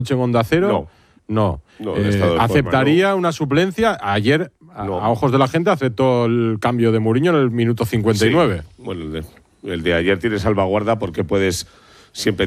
en Onda Cero. No. ¿Aceptaría una suplencia? Ayer, a ojos de la gente, aceptó el cambio de Mourinho en el minuto 59. Sí. Bueno, el de ayer tiene salvaguarda porque puedes siempre